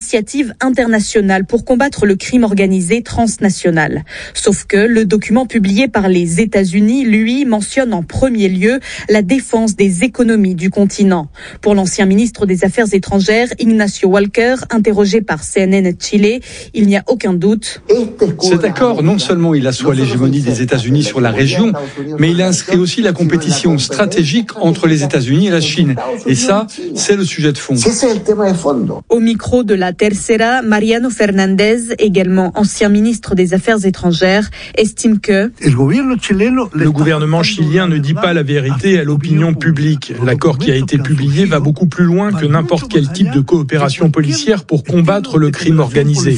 initiative internationale pour combattre le crime organisé transnational. Sauf que le document publié par les États-Unis, lui, mentionne en premier lieu la défense des économies du continent. Pour l'ancien ministre des Affaires étrangères, Ignacio Walker, interrogé par CNN Chile, il n'y a aucun doute. Cet accord, non seulement il assoit l'hégémonie des États-Unis sur la région, mais il inscrit aussi la compétition stratégique entre les États-Unis et la Chine. Et ça, c'est le sujet de fond. Au micro de la Tercera, Mariano Fernandez, également ancien ministre des Affaires étrangères, estime que le gouvernement chilien ne dit pas la vérité à l'opinion publique. L'accord qui a été publié va beaucoup plus loin que n'importe quel type de coopération policière pour combattre le crime organisé.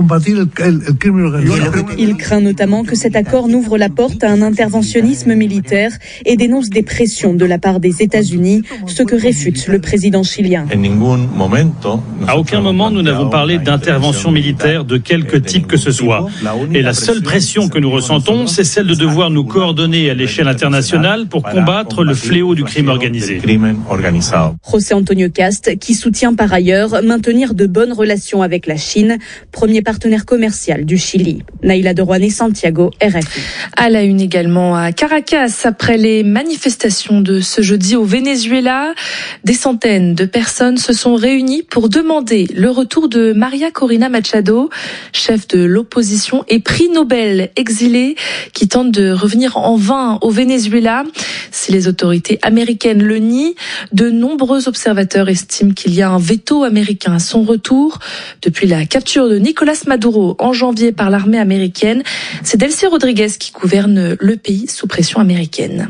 Il craint notamment que cet accord n'ouvre la porte à un interventionnisme militaire et dénonce des pressions de la part des États-Unis, ce que réfute le président chilien. À aucun moment nous n'avons parlé d'intervention militaire de quelque type que ce soit. Et la seule pression que nous ressentons, c'est celle de devoir nous coordonner à l'échelle internationale pour combattre le fléau du crime organisé. José Antonio Cast, qui soutient par ailleurs maintenir de bonnes relations avec la Chine, premier partenaire commercial du Chili. Naïla de Rouanet, Santiago, RFI. À la une également à Caracas, après les manifestations de ce jeudi au Venezuela, des centaines de personnes se sont réunies pour demander le retour de Maria Corina Machado, chef de l'opposition et prix Nobel exilée, qui tente de revenir en vain au Venezuela. Si les autorités américaines le nient, de nombreux observateurs estiment qu'il y a un veto américain à son retour. Depuis la capture de Nicolas Maduro en janvier par l'armée américaine, c'est Delcy Rodriguez qui gouverne le pays sous pression américaine.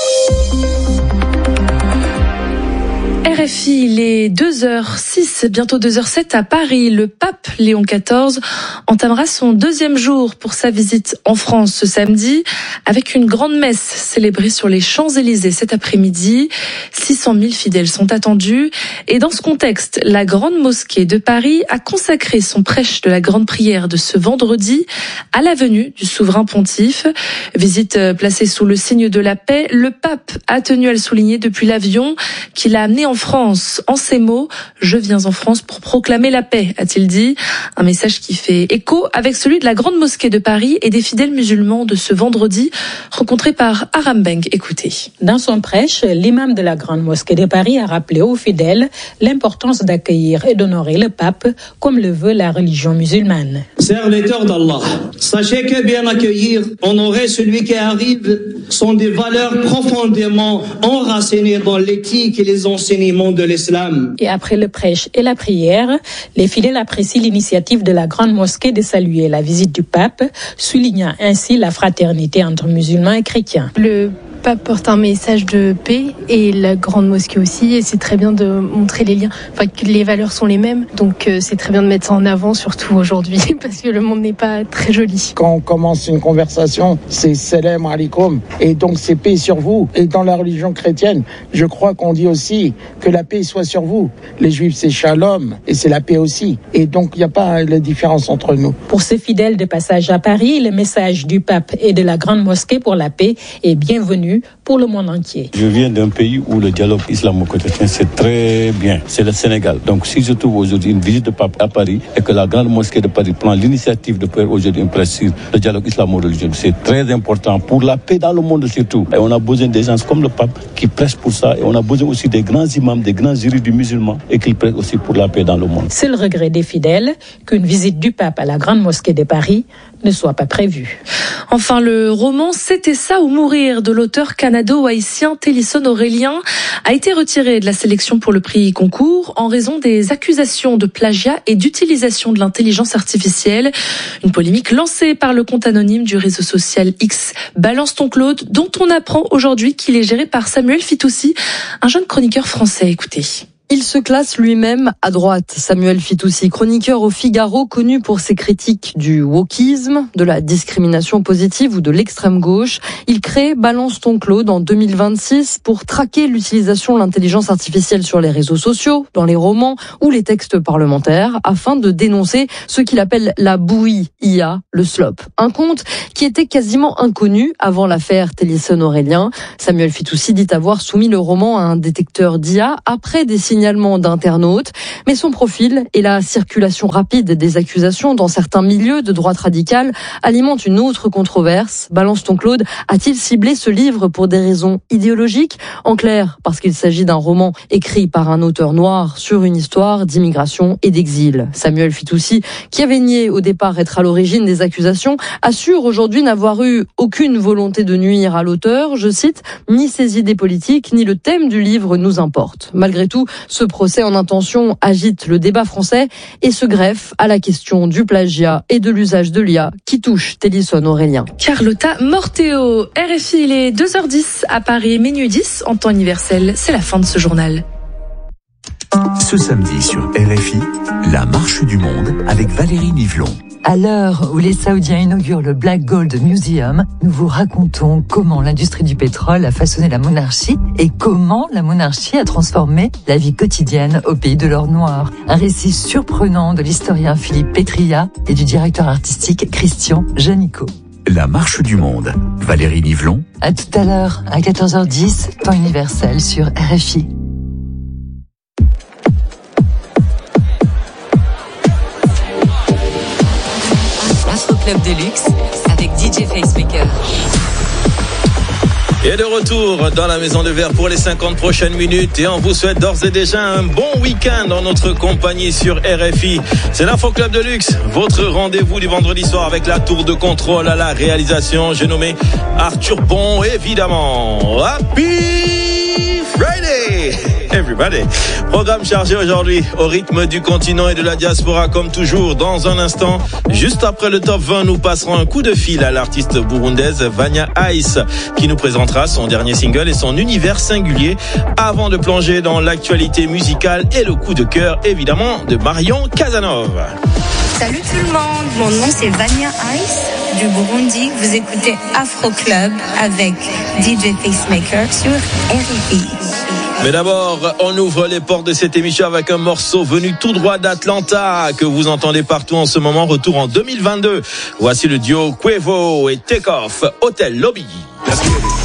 RFI, il est 2h06, bientôt 2h07 à Paris. Le pape Léon XIV entamera son deuxième jour pour sa visite en France ce samedi avec une grande messe célébrée sur les Champs-Élysées cet après-midi. 600 000 fidèles sont attendus. Et dans ce contexte, la Grande Mosquée de Paris a consacré son prêche de la Grande Prière de ce vendredi à la venue du souverain pontife. Visite placée sous le signe de la paix, le pape a tenu à le souligner depuis l'avion qu'il a amené en France. En ces mots, je viens en France pour proclamer la paix, a-t-il dit. Un message qui fait écho avec celui de la Grande Mosquée de Paris et des fidèles musulmans de ce vendredi, rencontrés par Aram Beng. Écoutez. Dans son prêche, l'imam de la Grande Mosquée de Paris a rappelé aux fidèles l'importance d'accueillir et d'honorer le pape comme le veut la religion musulmane. Serviteurs d'Allah, sachez que bien accueillir, honorer celui qui arrive sont des valeurs profondément enracinées dans l'éthique et les enseignements de l'islam. Et après le prêche et la prière, les fidèles apprécient l'initiative de la Grande Mosquée de saluer la visite du pape, soulignant ainsi la fraternité entre musulmans et chrétiens. Le pape porte un message de paix et la Grande Mosquée aussi, et c'est très bien de montrer les liens, enfin que les valeurs sont les mêmes, donc c'est très bien de mettre ça en avant, surtout aujourd'hui, parce que le monde n'est pas très joli. Quand on commence une conversation, c'est salam alaikum, et donc c'est paix sur vous. Et dans la religion chrétienne, je crois qu'on dit aussi que la paix soit sur vous. Les juifs c'est shalom, et c'est la paix aussi. Et donc il n'y a pas de différence entre nous. Pour ces fidèles de passage à Paris, le message du pape et de la Grande Mosquée pour la paix est bienvenu pour le monde entier. Je viens d'un pays où le dialogue islamo-chrétien c'est très bien, c'est le Sénégal. Donc si je trouve aujourd'hui une visite de pape à Paris et que la Grande Mosquée de Paris prend l'initiative de faire aujourd'hui une prêche sur le dialogue islamo-religieux, c'est très important pour la paix dans le monde surtout. Et on a besoin des gens comme le pape qui prêchent pour ça, et on a besoin aussi des grands imams, des grands juristes musulmans et qui prêchent aussi pour la paix dans le monde. C'est le regret des fidèles qu'une visite du pape à la Grande Mosquée de Paris ne soit pas prévue. Enfin, le roman C'était ça ou mourir de l'auteur canado-haïtien Télisson Aurélien a été retiré de la sélection pour le prix Goncourt en raison des accusations de plagiat et d'utilisation de l'intelligence artificielle. Une polémique lancée par le compte anonyme du réseau social X Balance ton Claude, dont on apprend aujourd'hui qu'il est géré par Samuel Fitoussi, un jeune chroniqueur français. Écoutez. Il se classe lui-même à droite. Samuel Fitoussi, chroniqueur au Figaro, connu pour ses critiques du wokisme, de la discrimination positive ou de l'extrême gauche. Il crée Balance ton Claude en 2026 pour traquer l'utilisation de l'intelligence artificielle sur les réseaux sociaux, dans les romans ou les textes parlementaires, afin de dénoncer ce qu'il appelle la bouillie IA, le slop. Un compte qui était quasiment inconnu avant l'affaire Télisson Aurélien. Samuel Fitoussi dit avoir soumis le roman à un détecteur d'IA après des signes signalements d'internautes. Mais son profil et la circulation rapide des accusations dans certains milieux de droite radicale alimentent une autre controverse. Balance ton Claude, a-t-il ciblé ce livre pour des raisons idéologiques ? En clair, parce qu'il s'agit d'un roman écrit par un auteur noir sur une histoire d'immigration et d'exil. Samuel Fitoussi, qui avait nié au départ être à l'origine des accusations, assure aujourd'hui n'avoir eu aucune volonté de nuire à l'auteur. Je cite, « Ni ses idées politiques, ni le thème du livre nous importe ». Malgré tout, ce procès en intention agite le débat français et se greffe à la question du plagiat et de l'usage de l'IA qui touche Télisson Aurélien. Carlotta Morteo, RFI, il est 2h10 à Paris, minuit 10 en temps universel. C'est la fin de ce journal. Ce samedi sur RFI, la marche du monde avec Valérie Nivelon. À l'heure où les Saoudiens inaugurent le Black Gold Museum, nous vous racontons comment l'industrie du pétrole a façonné la monarchie et comment la monarchie a transformé la vie quotidienne au pays de l'or noir. Un récit surprenant de l'historien Philippe Petria et du directeur artistique Christian Janico. La marche du monde, Valérie Nivelon. À tout à l'heure, à 14h10, temps universel sur RFI. Club de luxe avec DJ Facemaker. Et de retour dans la Maison de Verre pour les 50 prochaines minutes et on vous souhaite d'ores et déjà un bon week-end en notre compagnie sur RFI. C'est l'Info Club de Luxe, votre rendez-vous du vendredi soir avec la tour de contrôle à la réalisation. J'ai nommé Arthur Bon, évidemment. Happy Friday everybody. Programme chargé aujourd'hui au rythme du continent et de la diaspora comme toujours. Dans un instant, juste après le top 20, nous passerons un coup de fil à l'artiste burundaise Vania Ice qui nous présentera son dernier single et son univers singulier avant de plonger dans l'actualité musicale et le coup de cœur évidemment de Marion Casanova. Salut tout le monde, mon nom c'est Vania Ice du Burundi. Vous écoutez Afro Club avec DJ Facemaker sur RFI. Mais d'abord, on ouvre les portes de cette émission avec un morceau venu tout droit d'Atlanta que vous entendez partout en ce moment. Retour en 2022. Voici le duo Quavo et Takeoff, Hotel Lobby.